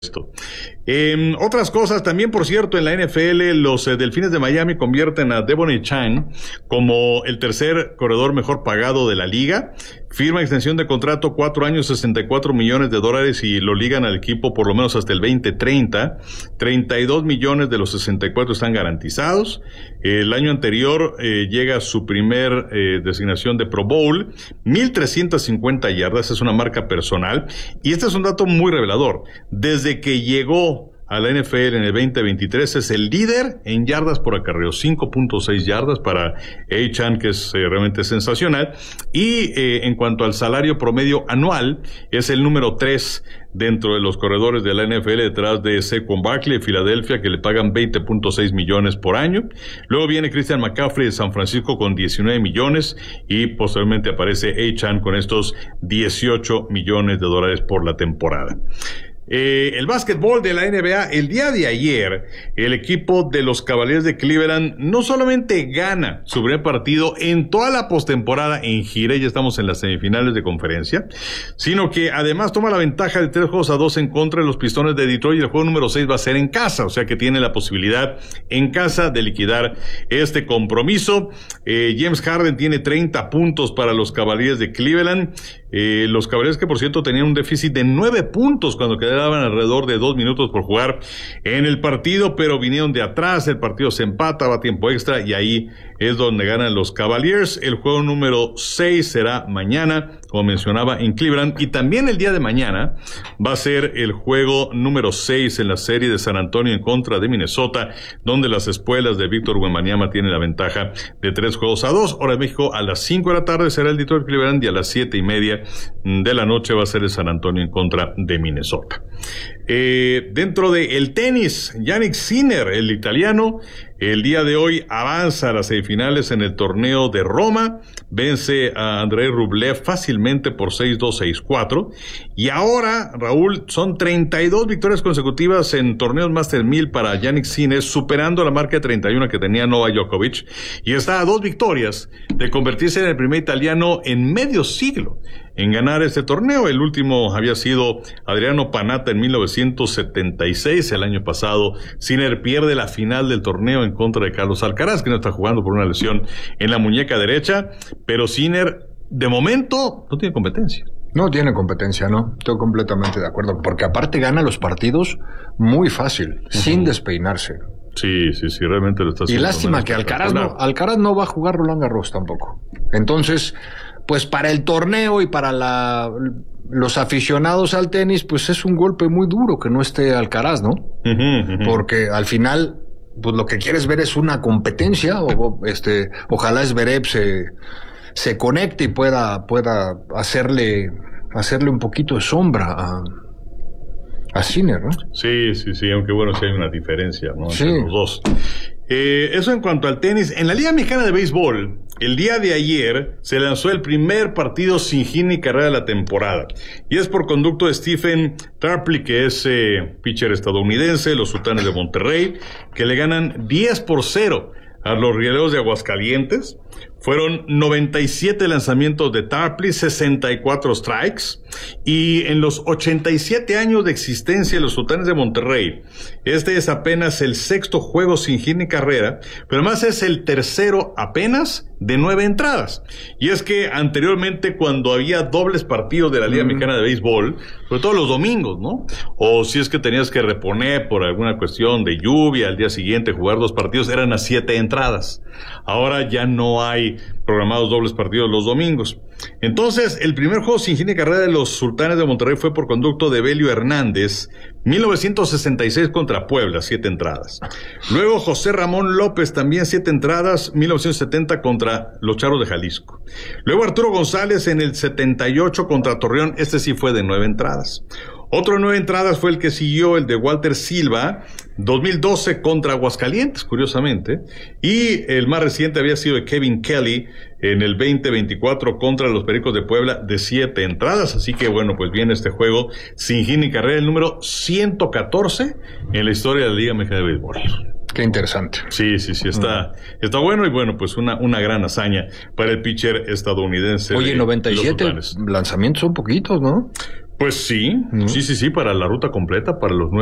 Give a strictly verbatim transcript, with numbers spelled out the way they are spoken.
Esto. Eh, otras cosas también, por cierto, en la N F L, los eh, Delfines de Miami convierten a Devon Achane como el tercer corredor mejor pagado de la liga. Firma extensión de contrato, cuatro años, sesenta y cuatro millones de dólares y lo ligan al equipo por lo menos hasta el veinte treinta. treinta y dos millones de los sesenta y cuatro están garantizados. El año anterior eh, llega su primer eh, designación de Pro Bowl, mil trescientas cincuenta yardas, es una marca personal. Y este es un dato muy revelador. Desde que llegó a la N F L en el veinte veintitrés es el líder en yardas por acarreo, cinco punto seis yardas para Achane, que es eh, realmente sensacional. Y eh, en cuanto al salario promedio anual, es el número tres dentro de los corredores de la N F L, detrás de Saquon Barkley de Filadelfia, que le pagan veinte punto seis millones por año. Luego viene Christian McCaffrey de San Francisco con diecinueve millones y posteriormente aparece Achane con estos dieciocho millones de dólares por la temporada. Eh, el básquetbol de la N B A, el día de ayer, el equipo de los Cavaliers de Cleveland no solamente gana su primer partido en toda la postemporada en gira, ya estamos en las semifinales de conferencia, sino que además toma la ventaja de tres juegos a dos en contra de los Pistones de Detroit y el juego número seis va a ser en casa, o sea que tiene la posibilidad en casa de liquidar este compromiso. Eh, James Harden tiene treinta puntos para los Cavaliers de Cleveland. Eh, los Cavaliers que por cierto tenían un déficit de nueve puntos cuando quedaban alrededor de dos minutos por jugar en el partido, pero vinieron de atrás, el partido se empata, va a tiempo extra y ahí es donde ganan los Cavaliers. El juego número seis será mañana, como mencionaba, en Cleveland, y también el día de mañana va a ser el juego número seis en la serie de San Antonio en contra de Minnesota, donde las espuelas de Víctor Wembanyama tienen la ventaja de tres juegos a dos. Hora de México, a las cinco de la tarde será el Detroit Cleveland y a las siete y media de la noche va a ser el San Antonio en contra de Minnesota. Eh, dentro de el tenis, Jannik Sinner, el italiano, el día de hoy avanza a las semifinales en el torneo de Roma, vence a Andrei Rublev fácilmente por seis dos, seis cuatro, y ahora, Raúl, son treinta y dos victorias consecutivas en torneos Master mil para Jannik Sinner, superando la marca de treinta y uno que tenía Novak Djokovic, y está a dos victorias de convertirse en el primer italiano en medio siglo en ganar este torneo. El último había sido Adriano Panatta en mil novecientos setenta y seis. El año pasado Sinner pierde la final del torneo en contra de Carlos Alcaraz, que no está jugando por una lesión en la muñeca derecha, pero Sinner de momento no tiene competencia. No tiene competencia, ¿no? Estoy completamente de acuerdo, porque aparte gana los partidos muy fácil, uh-huh. sin despeinarse. Sí, sí, sí, realmente lo está haciendo. Y lástima que Alcaraz no, Alcaraz no va a jugar Roland Garros tampoco. Entonces, pues para el torneo y para la, los aficionados al tenis, pues es un golpe muy duro que no esté Alcaraz, ¿no? Uh-huh, uh-huh. Porque al final, pues lo que quieres ver es una competencia, o este, ojalá Zverev se, se conecte y pueda, pueda hacerle, hacerle un poquito de sombra a, a Sinner, ¿no? Sí, sí, sí, aunque bueno, sí hay una diferencia, ¿no? Sí. Entre los dos. Eh, eso en cuanto al tenis. En la Liga Mexicana de Béisbol, el día de ayer se lanzó el primer partido sin hit ni carrera de la temporada. Y es por conducto de Stephen Tarpley, que es eh, pitcher estadounidense, los Sultanes de Monterrey, que le ganan diez por cero a los Rieleros de Aguascalientes. Fueron noventa y siete lanzamientos de Tarpley, sesenta y cuatro strikes, y en los ochenta y siete años de existencia de los Sultanes de Monterrey, este es apenas el sexto juego sin hit ni carrera, pero además es el tercero apenas de nueve entradas. Y es que anteriormente, cuando había dobles partidos de la Liga mm. Mexicana de Béisbol, sobre todo los domingos, ¿no? O si es que tenías que reponer por alguna cuestión de lluvia, al día siguiente jugar dos partidos, eran a siete entradas. Ahora ya no hay programados dobles partidos los domingos. Entonces, el primer juego sin hit ni carrera de los Sultanes de Monterrey fue por conducto de Belio Hernández, mil novecientos sesenta y seis contra Puebla, siete entradas. Luego José Ramón López, también siete entradas, mil novecientos setenta contra los Charros de Jalisco. Luego Arturo González en el setenta y ocho contra Torreón, este sí fue de nueve entradas. Otro de nueve entradas fue el que siguió, el de Walter Silva, dos mil doce contra Aguascalientes, curiosamente, y el más reciente había sido de Kevin Kelly en el veinte veinticuatro contra los Pericos de Puebla, de siete entradas. Así que bueno, pues viene este juego sin hit ni carrera, el número ciento catorce en la historia de la Liga Mexicana de Béisbol. Qué interesante. Sí, sí, sí, está, uh-huh. está bueno, y bueno, pues una, una gran hazaña para el pitcher estadounidense. Oye, de, noventa y siete de los lanzamientos son poquitos, ¿no? Pues sí, ¿no? sí, sí, sí, para la ruta completa, para los nueve.